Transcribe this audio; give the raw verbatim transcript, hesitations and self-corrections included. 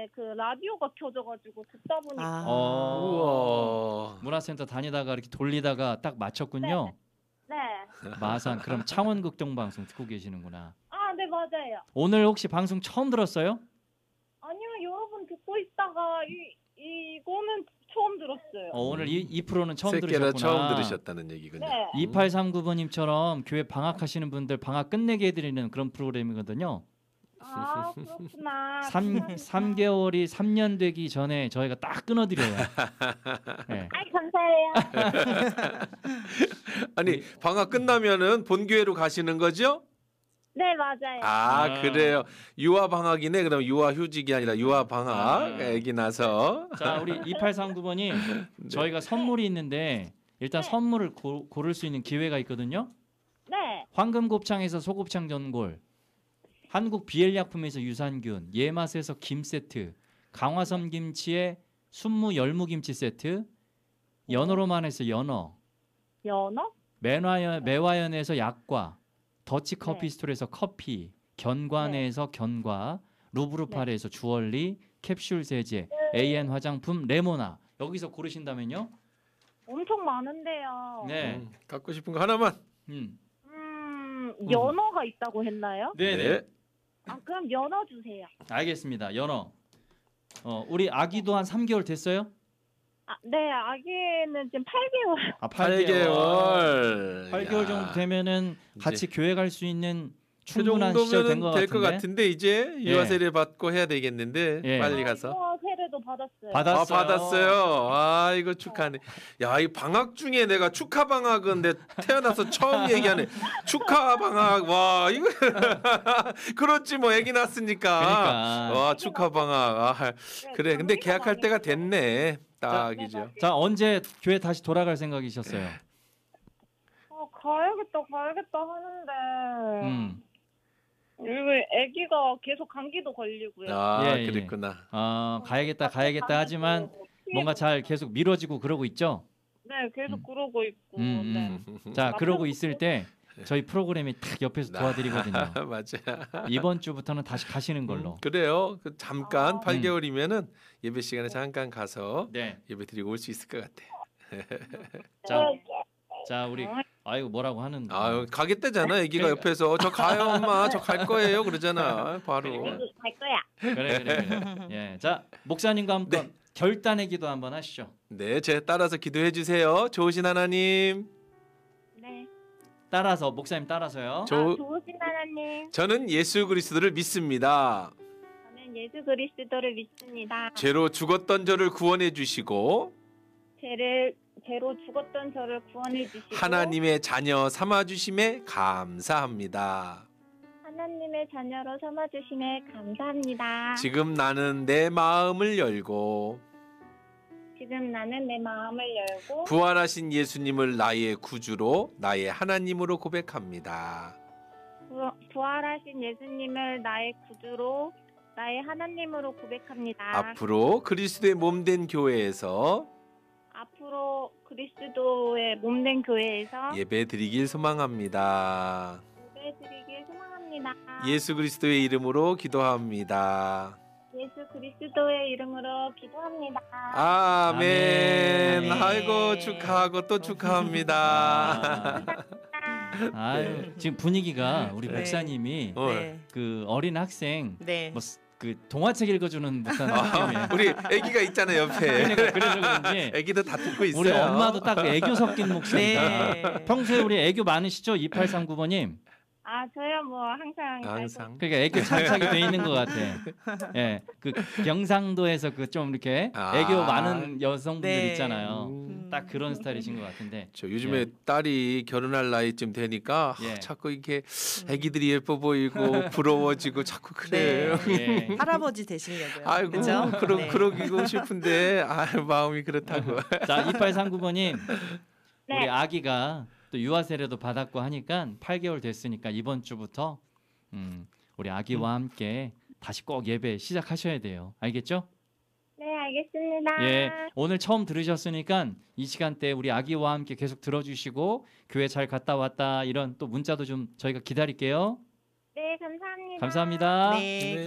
그 라디오가 켜져가지고 듣다 보니까. 아. 어, 우와. 문화센터 다니다가 이렇게 돌리다가 딱 맞췄군요. 네. 마산. 그럼 창원극동방송 듣고 계시는구나. 아, 네, 맞아요. 오늘 혹시 방송 처음 들었어요? 아니요, 여러분 듣고 있다가 이 이거는 처음 들었어요. 어, 오늘 이, 이 프로는 처음 새끼라 들으셨구나. 처음 들으셨다는 얘기군요. 네. 이팔삼구 번님처럼 교회 방학하시는 분들 방학 끝내게 해드리는 그런 프로그램이거든요. 아, 그렇구나. 삼, 삼 개월이 삼 년 되기 전에 저희가 딱 끊어드려요. 네. 아이, 감사해요. 아니 방학 끝나면은 본교회로 가시는 거죠? 네, 맞아요. 아, 아. 그래요. 유아 방학이네. 그럼 유아 휴직이 아니라 유아 방학. 아. 애기 나서. 자, 우리 이팔삼구 번님 저희가 선물이 있는데 일단 네. 선물을 고, 고를 수 있는 기회가 있거든요. 네. 황금곱창에서 소곱창 전골, 한국 비엘약품에서 유산균, 예맛에서 김 세트, 강화섬 김치에 순무 열무김치 세트, 연어로만에서 연어, 연어? 매화연, 매화연에서 약과, 더치 커피 네. 스토리에서 커피, 견과내에서 견과, 루브르파레에서 주얼리, 캡슐 세제, 에이엔 화장품 레모나. 여기서 고르신다면요? 엄청 많은데요. 네. 음, 갖고 싶은 거 하나만. 음. 음, 연어가 있다고 했나요? 네, 네. 아, 그럼 연어 주세요. 알겠습니다. 연어. 어, 우리 아기도 한 삼 개월 됐어요? 아, 네, 아기는 지금 팔 개월. 아, 팔 개월. 팔 개월 야. 정도 되면은 같이 이제 교회 갈 수 있는 그 충분한 시절 된 정도면은 것 될 같은데. 것 같은데 이제 예. 유아 세례 받고 해야 되겠는데 예. 빨리 가서. 어, 세례도 받았어요. 받았어요. 아, 받았어요. 아, 이거 축하하네. 야, 이 방학 중에 내가 축하 방학은 내 태어나서 처음 얘기하네. 축하 방학. 와, 이거 그렇지 뭐 애기 낳았으니까. 그러니까. 와, 축하 방학. 아, 네, 그래. 근데 저희가 계약할 많이 때가 됐네. 딱이죠. 네, 맞아요. 자, 언제 교회 다시 돌아갈 생각이셨어요? 어, 가야겠다, 가야겠다 하는데. 음. 이거 아기가 계속 감기도 걸리고요. 아, 예, 예. 그랬구나. 아, 가야겠다, 가야겠다 하지만 뭔가 잘 계속 미뤄지고 그러고 있죠? 네, 계속 음. 그러고 있고. 음, 네. 음. 자, 그러고 있을 때 저희 프로그램이 딱 옆에서 도와드리거든요. 맞아. 이번 주부터는 다시 가시는 걸로. 음, 그래요. 그 잠깐 아. 팔 개월이면은 예배 시간에 잠깐 가서 네. 예배 드리고 올 수 있을 것 같아. 자, 자, 우리 아이고 뭐라고 하는. 아유, 가겠다잖아. 애기가 그러니까. 옆에서 저 가요, 엄마. 저 갈 거예요. 그러잖아. 바로. 아기 갈 거야. 그래, 그래, 그래. 예. 자, 목사님과 함께 네. 결단의 기도 한번 하시죠. 네, 제 따라서 기도해 주세요. 좋으신 하나님. 네. 따라서 목사님 따라서요. 저- 아, 좋으신 하나님, 저는 예수 그리스도를 믿습니다. 저는 예수 그리스도를 믿습니다. 죄로 죽었던 저를 구원해 주시고 죄를 죄로 죽었던 저를 구원해 주시고 하나님의 자녀 삼아 주심에 감사합니다. 하나님의 자녀로 삼아 주심에 감사합니다. 지금 나는 내 마음을 열고 지금 나는 내 마음을 열고 부활하신 예수님을 나의 구주로 나의 하나님으로 고백합니다. 부, 부활하신 예수님을 나의 구주로 나의 하나님으로 고백합니다. 앞으로 그리스도의 몸된 교회에서 앞으로 그리스도의 몸된 교회에서 예배 드리길 소망합니다. 예배드리길 소망합니다. 예수 그리스도의 이름으로 기도합니다. 예수 그리스도의 이름으로 기도합니다. 아멘. 아멘. 아이고 축하하고 또 축하합니다. 아, 아유, 지금 분위기가 우리 네. 목사님이 어. 네. 그 어린 학생 네. 뭐 그 동화책 읽어주는 듯한 느낌이에요. 우리 아기가 있잖아 옆에. 그러니까 그래서 그런지 아기도 다 듣고 있어요. 우리 엄마도 딱 애교 섞인 목소리다. 네. 평소에 우리 애교 많으시죠? 이팔삼구 번님. 아, 저요 뭐 항상 항상. 그러니까 애교 장착이 돼 있는 것 같아. 예, 그 경상도에서 그 좀 이렇게 아. 애교 많은 여성분들 네. 있잖아요. 음. 딱 그런 스타일이신 것 같은데. 저 요즘에 예. 딸이 결혼할 나이쯤 되니까 아, 예. 자꾸 이렇게 아기들이 예뻐 보이고 부러워지고 자꾸 그래요. 예. 할아버지 되시려고요. 아이고 그죠? 그러, 네. 그러기고 싶은데 아, 마음이 그렇다고. 자, 이팔삼구 번님. 네. 우리 아기가 또 유아 세례도 받았고 하니까 팔 개월 됐으니까 이번 주부터 음, 우리 아기와 함께 다시 꼭 예배 시작하셔야 돼요. 알겠죠? 네, 알겠습니다. 예, 오늘 처음 들으셨으니까 이 시간대 우리 아기와 함께 계속 들어주시고 교회 잘 갔다 왔다 이런 또 문자도 좀 저희가 기다릴게요. 네, 감사합니다. 감사합니다. 네.